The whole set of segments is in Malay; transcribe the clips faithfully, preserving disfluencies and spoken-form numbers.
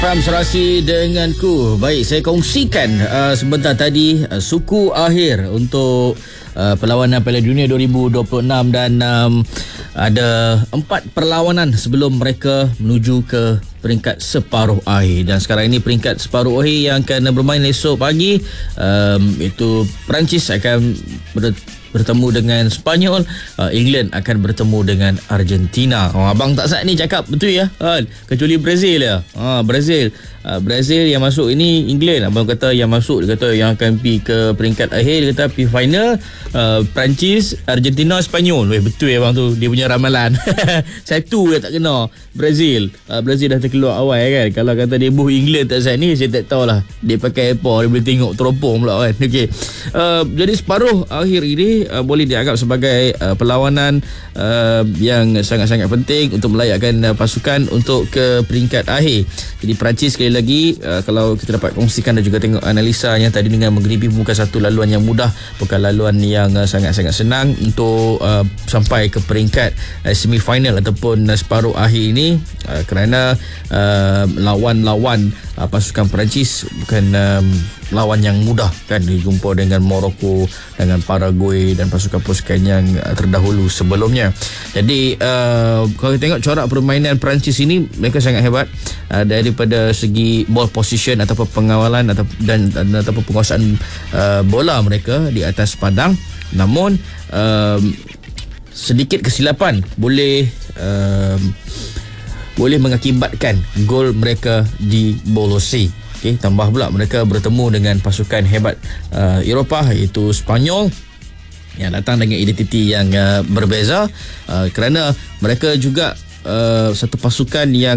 Ram serasi denganku. Baik, saya kongsikan uh, sebentar tadi uh, suku akhir untuk uh, perlawanan Piala Dunia dua ribu dua puluh enam dan um, ada empat perlawanan sebelum mereka menuju ke peringkat separuh akhir. Dan sekarang ini peringkat separuh akhir yang akan bermain esok pagi, um, itu Perancis akan ber- bertemu dengan Sepanyol, uh, England akan bertemu dengan Argentina. Oh, abang tak saat ni cakap betul ya, ha, kecuali Brazil ya. Ha, Brazil uh, Brazil yang masuk ini England. Abang kata yang masuk, dia kata yang akan pergi ke peringkat akhir, dia kata pergi final uh, Perancis, Argentina, Sepanyol. Weh, betul ya abang tu, dia punya ramalan. Satu je tak kena, Brazil. uh, Brazil dah terkeluar awal kan. Kalau kata dia buh England tak saat ni, saya tak tahulah. Dia pakai apa, dia boleh tengok teropong pula kan. Okey. Uh, jadi separuh akhir ini Uh, boleh dianggap sebagai uh, perlawanan uh, yang sangat-sangat penting untuk melayakkan uh, pasukan untuk ke peringkat akhir. Jadi Perancis sekali lagi, uh, kalau kita dapat kongsikan dan juga tengok analisanya tadi, dengan menghadapi bukan satu laluan yang mudah, bukan laluan yang uh, sangat-sangat senang untuk uh, sampai ke peringkat uh, semifinal ataupun uh, separuh akhir ini, uh, kerana uh, lawan-lawan uh, pasukan Perancis bukan um, lawan yang mudah kan. Dijumpa dengan Morocco, dengan Paraguay dan pasukan-pasukan yang terdahulu sebelumnya. Jadi uh, kalau kita tengok corak permainan Perancis ini, mereka sangat hebat uh, daripada segi ball position ataupun pengawalan atau dan, dan ataupun penguasaan uh, bola mereka di atas padang. Namun uh, sedikit kesilapan boleh uh, boleh mengakibatkan gol mereka dibolosi. Okay, tambah pula mereka bertemu dengan pasukan hebat uh, Eropah, iaitu Sepanyol, yang datang dengan identiti yang uh, berbeza, uh, kerana mereka juga uh, satu pasukan yang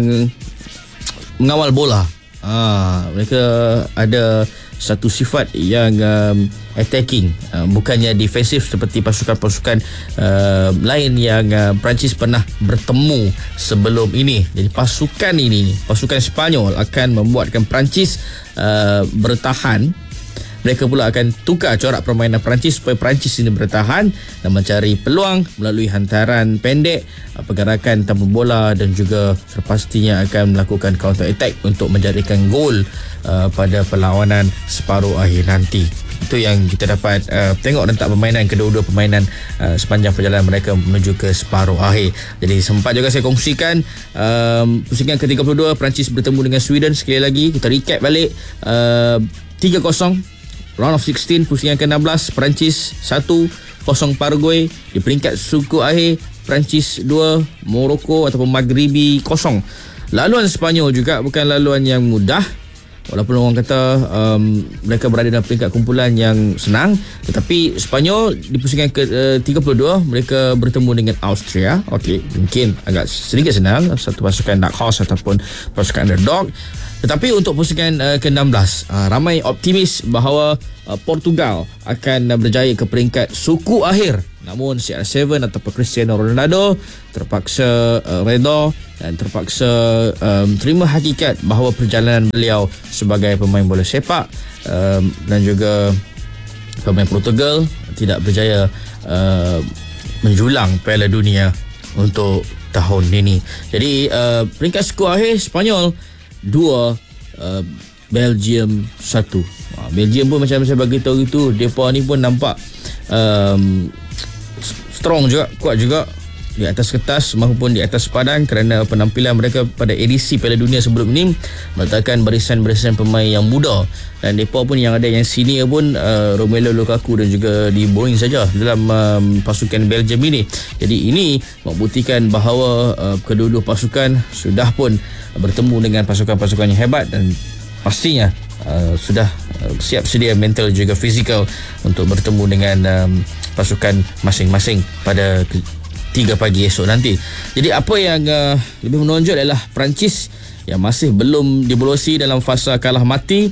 mengawal bola. Uh, mereka ada satu sifat yang um, attacking, uh, bukannya defensif seperti pasukan-pasukan uh, lain yang uh, Perancis pernah bertemu sebelum ini. Jadi pasukan ini, pasukan Sepanyol, akan membuatkan Perancis uh, bertahan. Mereka pula akan tukar corak permainan Perancis supaya Perancis ini bertahan dan mencari peluang melalui hantaran pendek, pergerakan tanpa bola, dan juga sepastinya akan melakukan counter attack untuk menjadikan gol uh, pada perlawanan separuh akhir nanti. Itu yang kita dapat uh, tengok rentak permainan kedua-dua permainan uh, sepanjang perjalanan mereka menuju ke separuh akhir. Jadi sempat juga saya kongsikan um, pusingan ke tiga puluh dua Perancis bertemu dengan Sweden. Sekali lagi kita recap balik, uh, tiga kosong round of enam belas, pusingan ke enam belas Perancis satu kosong Paraguay. Di peringkat suku akhir, Perancis dua, Morocco ataupun Maghribi kosong. Laluan Sepanyol juga bukan laluan yang mudah, walaupun orang kata um, mereka berada dalam peringkat kumpulan yang senang, tetapi Sepanyol di pusingan ke uh, tiga puluh dua mereka bertemu dengan Austria. Okey, mungkin agak sedikit senang, satu pasukan dark horse ataupun pasukan underdog. Tetapi untuk pusingan uh, ke enam belas, uh, ramai optimis bahawa uh, Portugal akan uh, berjaya ke peringkat suku akhir. Namun C R tujuh ataupun Cristiano Ronaldo terpaksa uh, reda dan terpaksa um, terima hakikat bahawa perjalanan beliau sebagai pemain bola sepak um, dan juga pemain Portugal tidak berjaya uh, menjulang Piala Dunia untuk tahun ini. Jadi uh, peringkat suku akhir, Sepanyol dua, uh, Belgium satu. uh, Belgium pun macam saya bagi tahu itu, mereka ni pun nampak um, strong juga, kuat juga di atas kertas maupun di atas padang, kerana penampilan mereka pada edisi Piala Dunia sebelum ini meletakkan barisan-barisan pemain yang muda, dan mereka pun yang ada yang senior pun, uh, Romelu Lukaku dan juga De Bruyne saja dalam um, pasukan Belgium ini. Jadi ini membuktikan bahawa uh, kedua-dua pasukan sudah pun bertemu dengan pasukan-pasukan yang hebat, dan pastinya uh, sudah uh, siap sedia mental juga fizikal untuk bertemu dengan um, pasukan masing-masing pada tiga pagi esok nanti. Jadi apa yang uh, lebih menonjol adalah Perancis yang masih belum dibolosi dalam fasa kalah mati.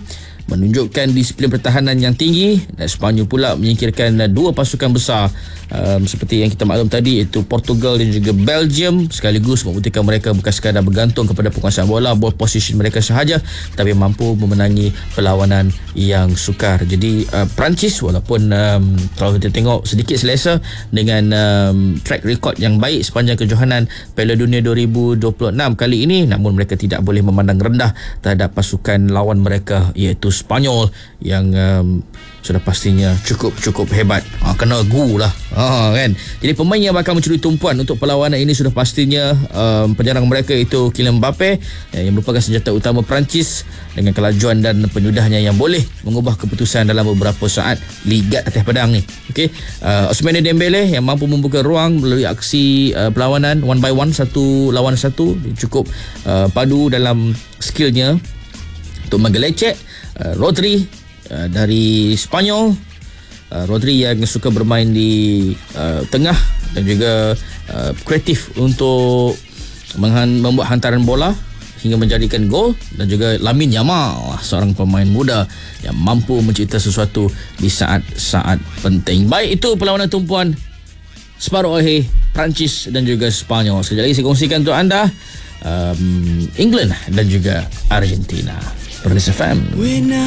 menunjukkan disiplin pertahanan yang tinggi, dan Sepanyol pula menyingkirkan uh, dua pasukan besar um, seperti yang kita maklum tadi, iaitu Portugal dan juga Belgium, sekaligus membuktikan mereka bukan sekadar bergantung kepada penguasaan bola, ball position mereka sahaja, tapi mampu memenangi perlawanan yang sukar. Jadi uh, Perancis walaupun um, kalau kita tengok sedikit selesa dengan um, track record yang baik sepanjang kejohanan Piala Dunia dua ribu dua puluh enam kali ini, namun mereka tidak boleh memandang rendah terhadap pasukan lawan mereka, iaitu Sepanyol yang um, sudah pastinya cukup-cukup hebat. Ha, kena gu lah. Ha, kan? Jadi pemain yang bakal mencuri tumpuan untuk perlawanan ini sudah pastinya um, penyerang mereka itu Kylian Mbappe, yang merupakan senjata utama Perancis dengan kelajuan dan penyudahnya yang boleh mengubah keputusan dalam beberapa saat ligat atas padang ni. Okey, uh, Ousmane Dembele yang mampu membuka ruang melalui aksi uh, perlawanan one by one, satu lawan satu. Dia cukup uh, padu dalam skillnya untuk menggelecek uh, Rodri uh, dari Sepanyol. uh, Rodri yang suka bermain di uh, tengah dan juga uh, kreatif untuk menghan- membuat hantaran bola hingga menjadikan gol, dan juga Lamine Yamal, seorang pemain muda yang mampu mencipta sesuatu di saat-saat penting. Baik, itu perlawanan tumpuan separuh akhir Perancis dan juga Sepanyol. Sekejap lagi saya kongsikan untuk anda um, England dan juga Argentina. Perlis F M.